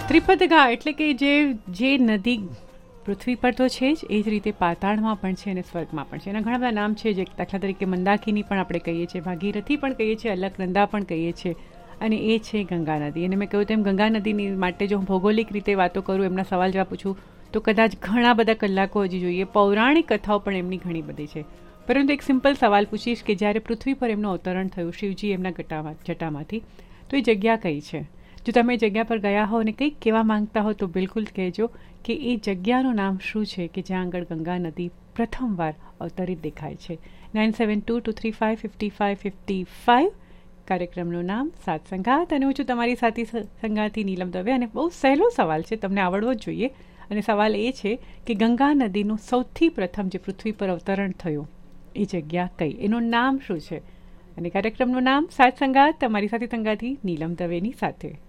ત્રિપદગા એટલે કે જે નદી પૃથ્વી પર તો છે જ, એ જ રીતે પાતાળમાં પણ છે અને સ્વર્ગમાં પણ છે. એના ઘણા બધા નામ છે, જે દાખલા તરીકે મંદાકિની પણ આપણે કહીએ છીએ, ભાગીરથી પણ કહીએ છીએ, અલકનંદા પણ કહીએ છીએ, અને એ છે ગંગા નદી. અને મેં કહ્યું તેમ ગંગા નદીની માટે જો હું ભૌગોલિક રીતે વાતો કરું, એમના સવાલ જવાબ પૂછું, તો કદાચ ઘણા બધા કલાકો હજી જોઈએ. પૌરાણિક કથાઓ પણ એમની ઘણી બધી છે. પરંતુ એક સિમ્પલ સવાલ પૂછીશ કે જ્યારે પૃથ્વી પર એમનું અવતરણ થયું, શિવજી એમના જટામાંથી, તો એ જગ્યા કઈ છે? જો તમે જગ્યા પર ગયા હો અને કંઈક કહેવા માંગતા હો તો બિલકુલ કહેજો કે એ જગ્યાનું નામ શું છે કે જ્યાં આગળ ગંગા નદી પ્રથમવાર અવતરિત દેખાય છે. 9722355555 કાર્યક્રમનું નામ સાત સંગાત, અને હું છું તમારી સાથી સંગાતી નીલમ દવે. અને બહુ સહેલો સવાલ છે, તમને આવડવો જ જોઈએ. અને સવાલ એ છે કે ગંગા નદીનું સૌથી પ્રથમ જે પૃથ્વી પર અવતરણ થયું એ જગ્યા કઈ, એનું નામ શું છે? અને કાર્યક્રમનું નામ સાત સંગાત, તમારી સાથી સંગાતી નીલમ દવેની સાથે.